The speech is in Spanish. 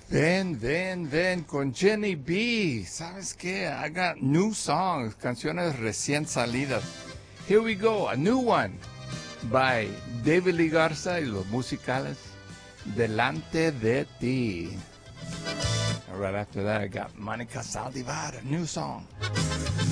Ven, ven, ven con Jenny B. ¿Sabes qué? I got new songs, canciones recién salidas. Here we go, a new one by David Lee Garza y los musicales Delante de ti. And right after that, I got Monica Saldivar, a new song.